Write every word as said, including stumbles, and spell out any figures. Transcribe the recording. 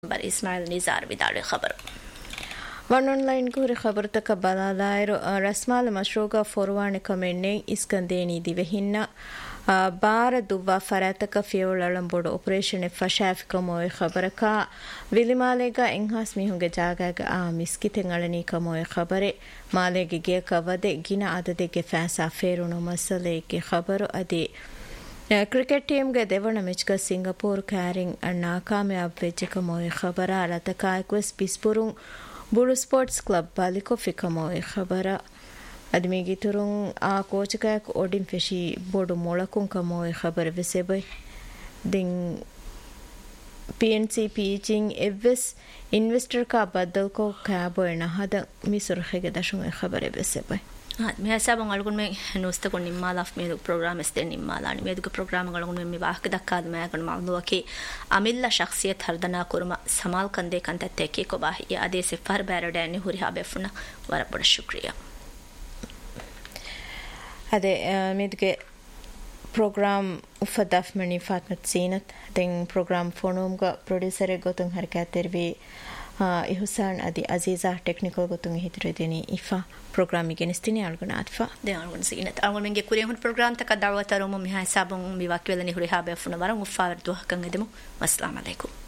बर इस्माइल निज़ार विदाले खबर one online गुरे खबर तक बलालायरो रस्माल मशरूगा फोरवाने कमेन्ने इस्कंदेनी दिवेहिन्ना बार दुव्वा फरातक फियोलळं बोड ऑपरेशन फशाफिकमोय खबरका विलिमालेगा एंहास मिहुंगे जागागा आ मिस्कितें अळनी कमोय खबरे मालेगे गे कवदे गिना आददेगे फैसा फेरुनो मसले के खबर अदे क्रिकेट टीम ಗೆ ದೇವಣ ಮೆಚ್ಕ ಸಿಂಗಪೂರ್ ಕ್ಯಾರಿಂಗ್ ನಾಕಾಮಯಾಬ್ ವೆಜ್ಜಕ ಮೋಯ್ ಖಬರ ಲತಕಾಯಕ್ವೆಸ್ ಬಿಸ್ಪುರುಂ ಬುಡು ಸ್ಪೋರ್ಟ್ಸ್ ಕ್ಲಬ್ ಬಾಲಿಕೊ ಫಿಕ ಮೋಯ್ ಖಬರ ಅದ್ಮಿಗಿ ತುರುಂ ಆ ಕೋಚಕಾಯಕ್ ಓಡಿಂ ಫೆಶಿ ಬೋಡು ಮೊಳಕುಂ ಕ ಮೋಯ್ ಖಬರ ವೆಸೆಬೈ ದಿಂ ಪಿಎನ್ಸಿ ಪೀಚಿಂಗ್ ಎವ್ವೆಸ್ ಇನ್ವೆಸ್ಟರ್ ಕಾ ಬದಲ್ ಕೊ ಕ್ಯಾಬೋಯ್ ನಹದ ಮಿಸುರ್ಖೆಗೆ ದಶುಂ ಖಬರ ವೆಸೆಬೈ मैं सब अंगलगुन में नोस्ते को निम्माला मेरे प्रोग्राम इस्ते निम्माला नि मेरे को प्रोग्राम अंगलगुन में वाक दक्काद मैं कन मालूम कि अमिल्ला शख्सियत हरदना कुरमा समाल कंदे कंते तेके को बाह ये आदे से फर बैरडे ने हुरी हाबे फुना वारा बड़ा शुक्रिया अदे मेरे के प्रोग्राम उफदाफ मनी फातमत सीनत दें प्रोग्राम फोनोम का प्रोड्यूसर गोतुं हरकतेर भी इहुसान अदि अजीजा टेक्निकल गोतुं हितरेदेनी इफा प्रोग्राम ಗೆನಿಸ್ತೀನಿ ಅಲ್ಗುಣ ಅತ್ಫಾ ದೆ ಅಲ್ಗುಣ ಸೀನತ್ ಅಲ್ಗುಣ ಮೆಂಗೆ ಕುರಿಯ ಹುನ್ ಪ್ರೋಗ್ರಾಮ್ ತಕ ದಾವತ ರೋಮ ಮಿಹಾ ಸಾಬಂ ಮಿವಾಕ್ವೆಲನಿ ಹುರಿ ಹಾಬೆ ಫುನ ವರಂ ಉಫಾ ವರ್ದು ಹಕಂಗೆದೆಮು ಅಸ್ಸಲಾಮು ಅಲೈಕುಂ